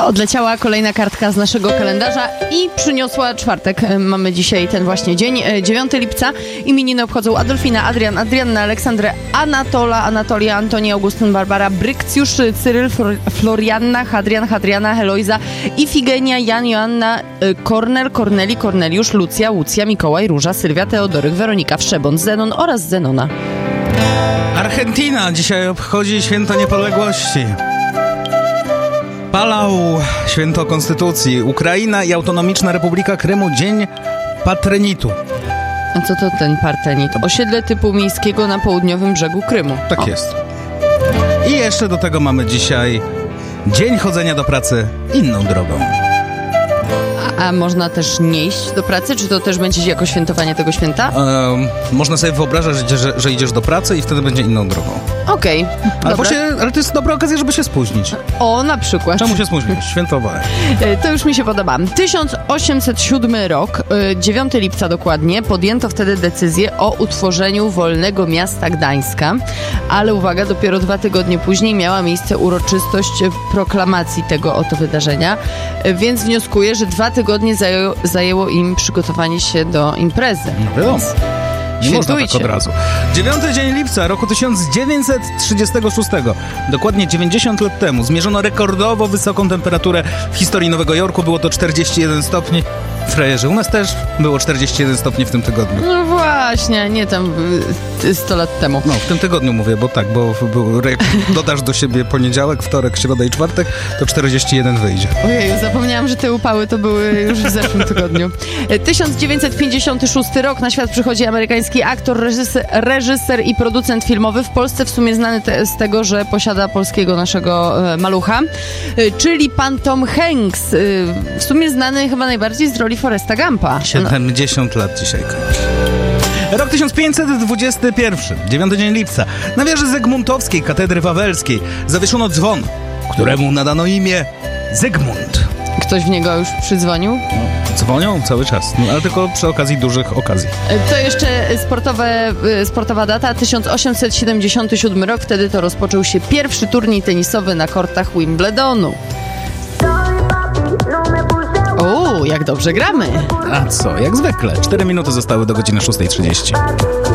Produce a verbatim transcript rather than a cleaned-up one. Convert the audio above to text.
To odleciała kolejna kartka z naszego kalendarza i przyniosła czwartek. Mamy dzisiaj ten właśnie dzień, dziewiątego lipca. Imieniny obchodzą Adolfina, Adrian, Adrianna, Aleksandrę, Anatola, Anatolia, Antoni, Augustyn, Barbara, Brykcjusz, Cyryl, Florianna, Hadrian, Hadriana, Heloiza, Ifigenia, Jan, Joanna, Kornel, Korneli, Korneliusz, Lucja, Łucja, Mikołaj, Róża, Sylwia, Teodoryk, Weronika, Wszebon, Zenon oraz Zenona. Argentyna dzisiaj obchodzi święto niepodległości. Palau, święto Konstytucji. Ukraina i Autonomiczna Republika Krymu, dzień Patrenitu. A co to ten Partenit? Osiedle typu miejskiego na południowym brzegu Krymu. Tak o. jest. I jeszcze do tego mamy dzisiaj dzień chodzenia do pracy inną drogą. A, a można też nie iść do pracy? Czy to też będzie jako świętowanie tego święta? Um, można sobie wyobrażać, że, że, że idziesz do pracy i wtedy będzie inną drogą. Okej. Okay, ale, ale to jest dobra okazja, żeby się spóźnić. O, na przykład. Czemu się spóźnić? Świętować. To już mi się podoba. tysiąc osiemset siódmy rok, dziewiątego lipca dokładnie, podjęto wtedy decyzję o utworzeniu wolnego miasta Gdańska, ale uwaga, dopiero dwa tygodnie później miała miejsce uroczystość proklamacji tego oto wydarzenia, więc wnioskuję, że dwa tygodnie zajęło, zajęło im przygotowanie się do imprezy. No wiadomo. Nie można tak od razu. dziewiątego dzień lipca roku tysiąc dziewięćset trzydziestego szóstego, dokładnie dziewięćdziesiąt lat temu, zmierzono rekordowo wysoką temperaturę w historii Nowego Jorku. Było to czterdzieści jeden stopni. Frajerze, u nas też było czterdzieści jeden stopni w tym tygodniu. No właśnie, nie tam sto lat temu. No, w tym tygodniu mówię, bo tak, bo, bo jak dodasz do siebie poniedziałek, wtorek, środa i czwartek, to czterdzieści jeden wyjdzie. Ojej, zapomniałam, że te upały to były już w zeszłym tygodniu. tysiąc dziewięćset pięćdziesiąty szósty rok, na świat przychodzi amerykański aktor, reżyser, reżyser i producent filmowy, w Polsce w sumie znany te, z tego, że posiada polskiego naszego e, malucha, e, czyli pan Tom Hanks, e, w sumie znany chyba najbardziej z roli Foresta Gumpa. siedemdziesiąt lat dzisiaj kończy. Rok tysiąc pięćset dwudziesty pierwszy, dziewiątego dzień lipca. Na wieży Zygmuntowskiej Katedry Wawelskiej zawieszono dzwon, któremu nadano imię Zygmunt. Ktoś w niego już przydzwonił? No, dzwonią cały czas, no, ale tylko przy okazji dużych okazji. To jeszcze sportowe, sportowa data, tysiąc osiemset siedemdziesiąty siódmy rok. Wtedy to rozpoczął się pierwszy turniej tenisowy na kortach Wimbledonu. O, jak dobrze gramy. A co, jak zwykle. Cztery minuty zostały do godziny szóstej trzydzieści.